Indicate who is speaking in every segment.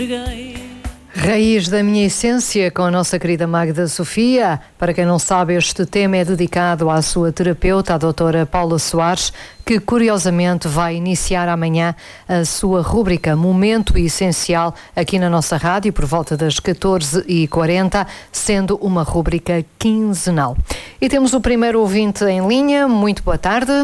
Speaker 1: Raiz da minha essência, com a nossa querida Magda Sofia. Para quem não sabe, este tema é dedicado à sua terapeuta, a doutora Paula Soares, que curiosamente vai iniciar amanhã a sua rúbrica Momento Essencial aqui na nossa rádio, por volta das 14h40, sendo uma rúbrica quinzenal. E temos o primeiro ouvinte em linha. Muito boa tarde.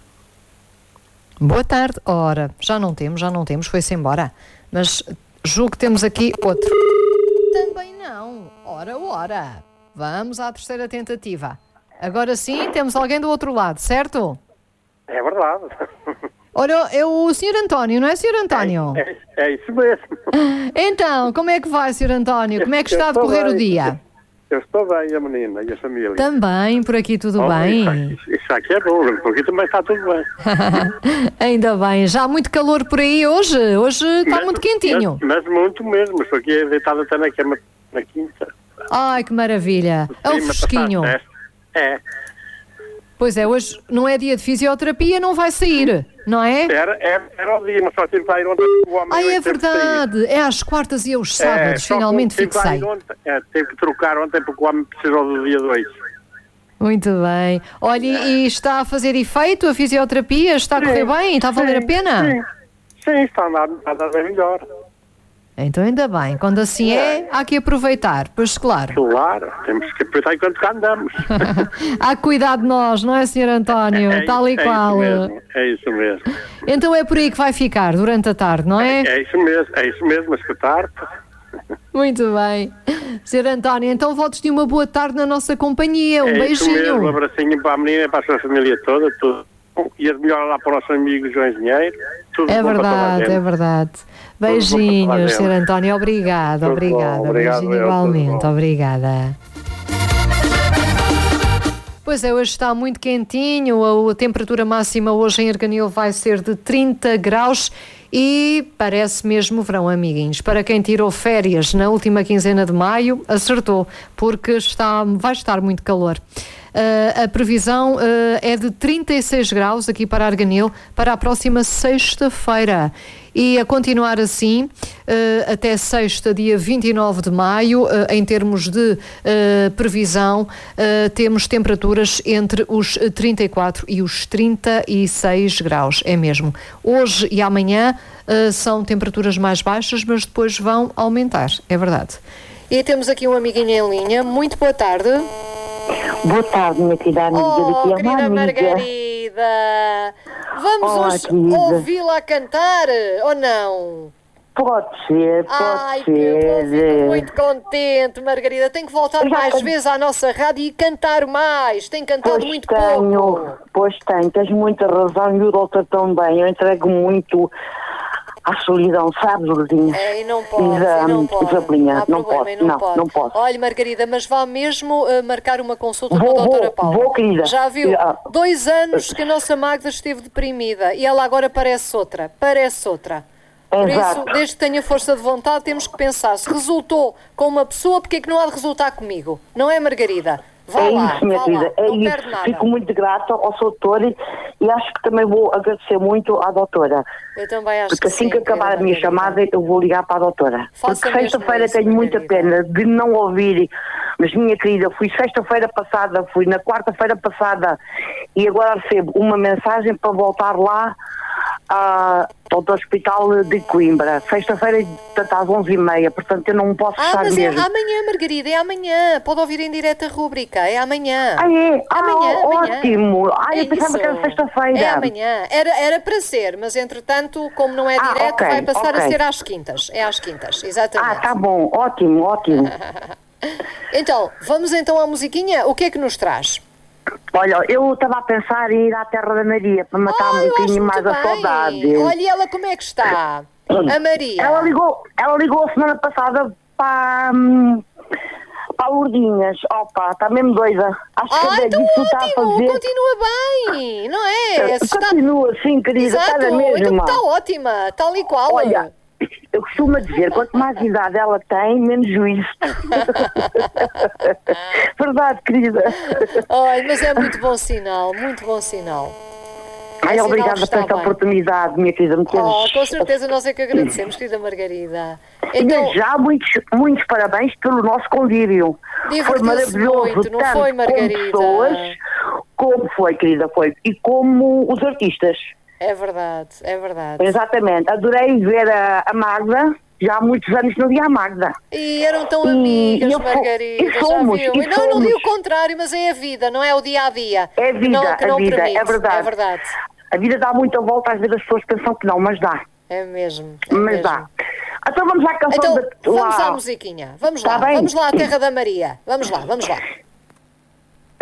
Speaker 1: Boa tarde. Ora, já não temos, foi-se embora. Mas julgo que temos aqui outro. Também não. Ora. Vamos à terceira tentativa. Agora sim, temos alguém do outro lado, certo?
Speaker 2: É verdade.
Speaker 1: Ora, é o Sr. António, não é, Sr. António?
Speaker 2: É isso mesmo.
Speaker 1: Então, como é que vai, Sr. António? Como é que está a decorrer o dia?
Speaker 2: Eu estou bem, a menina e a família.
Speaker 1: Também, por aqui tudo bem.
Speaker 2: Isso aqui é bom, por aqui também está tudo bem.
Speaker 1: Ainda bem. Já há muito calor por aí hoje? Hoje está muito quentinho.
Speaker 2: Mas muito mesmo. Estou aqui deitado até na cama na quinta.
Speaker 1: Ai, que maravilha. É um fresquinho.
Speaker 2: É.
Speaker 1: Pois é, hoje não é dia de fisioterapia, não vai sair, não é?
Speaker 2: Era o dia, mas só tive que sair ontem.
Speaker 1: É verdade. É às quartas e aos sábados, finalmente fixei.
Speaker 2: Teve que trocar ontem porque o homem precisou do dia 2.
Speaker 1: Muito bem. Olha, e está a fazer efeito a fisioterapia? Está a correr bem? Está a valer a pena?
Speaker 2: Sim, está a dar bem melhor.
Speaker 1: Então ainda bem. Quando assim há que aproveitar. Pois claro.
Speaker 2: Claro, temos que aproveitar enquanto cá andamos.
Speaker 1: Há que cuidar de nós, não é, Sr. António? Tal e qual.
Speaker 2: É isso mesmo.
Speaker 1: Então é por aí que vai ficar durante a tarde, não é?
Speaker 2: É isso mesmo, a escutar.
Speaker 1: Muito bem. Sr. António, então votos de uma boa tarde na nossa companhia. Um beijinho.
Speaker 2: Isso mesmo, um abracinho para a menina e para a sua família toda, tudo. E as melhoras lá para o nosso amigo João Engenheiro. Tudo
Speaker 1: é verdade. Beijinhos, Sr. António. Obrigada. Beijinho igualmente. Obrigada. Pois é, hoje está muito quentinho. A temperatura máxima hoje em Arganil vai ser de 30 graus e parece mesmo verão, amiguinhos. Para quem tirou férias na última quinzena de maio, acertou, porque vai estar muito calor. A previsão é de 36 graus aqui para Arganil para a próxima sexta-feira. E a continuar assim, até sexta, dia 29 de maio, em termos de previsão, temos temperaturas entre os 34 e os 36 graus, é mesmo. Hoje e amanhã são temperaturas mais baixas, mas depois vão aumentar, é verdade. E temos aqui um amiguinho em linha. Muito boa tarde.
Speaker 3: Boa tarde, minha querida amiga.
Speaker 1: Oh, querida Margarida. Vamos hoje ouvi-la cantar, ou não?
Speaker 3: Pode ser.
Speaker 1: Que eu fico muito contente, Margarida. Tem que voltar mais vezes à nossa rádio e cantar mais. Tem cantado muito pouco.
Speaker 3: Pois tenho, tens muita razão e o doutor também. Eu entrego muito à solidão, sabes, Lourdinha?
Speaker 1: E não pode.
Speaker 3: Não posso.
Speaker 1: Olha, Margarida, mas vá mesmo marcar uma consulta com a doutora Paula.
Speaker 3: Vou, querida.
Speaker 1: Já viu? 2 anos que a nossa Magda esteve deprimida e ela agora parece outra. Por isso, desde que tenha força de vontade, temos que pensar, se resultou com uma pessoa, porque é que não há de resultar comigo? Não é, Margarida? Vá lá,
Speaker 3: minha querida,
Speaker 1: não perde nada.
Speaker 3: Fico muito grata ao seu doutor e acho que também vou agradecer muito à doutora.
Speaker 1: Eu também acho
Speaker 3: porque assim que acabar a minha chamada, eu vou ligar para a doutora. Porque sexta-feira tenho muita pena de não ouvir. Mas, minha querida, fui sexta-feira passada, fui na quarta-feira passada e agora recebo uma mensagem para voltar lá ao hospital de Coimbra. Sexta-feira, portanto, às 11h30, portanto eu não posso estar mesmo.
Speaker 1: Mas é amanhã, Margarida, é amanhã. Pode ouvir em direto a rúbrica, é amanhã.
Speaker 3: É?
Speaker 1: Amanhã.
Speaker 3: Ótimo. Eu pensava que era sexta-feira.
Speaker 1: É amanhã. Era para ser, mas entretanto, como não é direto, vai passar a ser às quintas. É às quintas, exatamente.
Speaker 3: Tá bom, ótimo.
Speaker 1: Então, vamos então à musiquinha. O que é que nos traz?
Speaker 3: Olha, eu estava a pensar em ir à Terra da Maria para matar um bocadinho mais a saudade.
Speaker 1: Olha, e ela como é que está? A Maria.
Speaker 3: Ela ligou a semana passada para Lourdinhas. Opa, está mesmo doida. Acho que é
Speaker 1: então
Speaker 3: disso está a fazer.
Speaker 1: Continua bem, não é?
Speaker 3: Continua, sim, querida.
Speaker 1: Exato, então está ótima, tal e qual.
Speaker 3: Olha, eu costumo dizer, quanto mais idade ela tem, menos juízo. Verdade, querida.
Speaker 1: Mas é muito bom sinal, muito bom sinal.
Speaker 3: Ai, obrigada por esta oportunidade, minha querida.
Speaker 1: Com certeza, nós é que agradecemos, querida Margarida. Então,
Speaker 3: já muitos parabéns pelo nosso convívio. Foi maravilhoso,
Speaker 1: muito, não foi, Margarida?
Speaker 3: Como pessoas, como foi, querida, foi. E como os artistas.
Speaker 1: É verdade, é verdade.
Speaker 3: Exatamente. Adorei ver a Magda. Já há muitos anos não via a Magda.
Speaker 1: E eram tão amigas, Margarida, já viu? Não digo o contrário, mas é a vida, não é o dia-a-dia.
Speaker 3: É a vida,
Speaker 1: que não
Speaker 3: vida,
Speaker 1: permite.
Speaker 3: é verdade.
Speaker 1: É verdade.
Speaker 3: A vida dá muita volta, às vezes as pessoas pensam que não, mas dá.
Speaker 1: É mesmo.
Speaker 3: Mas dá. Então vamos à canção
Speaker 1: vamos à musiquinha. Vamos lá, vamos lá à Terra da Maria. Vamos lá.